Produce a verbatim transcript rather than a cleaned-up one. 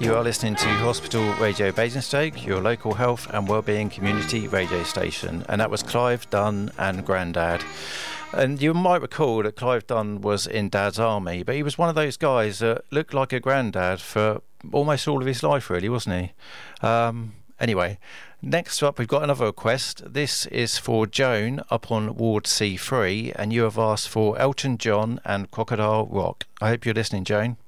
You are listening to Hospital Radio Basingstoke, your local health and wellbeing community radio station, and that was Clive Dunn and Grandad. And you might recall that Clive Dunn was in Dad's army, but he was one of those guys that looked like a granddad for almost all of his life, really, wasn't he? Um, anyway, next up we've got another request. This is for Joan up on Ward C three, and you have asked for Elton John and Crocodile Rock. I hope you're listening, Joan.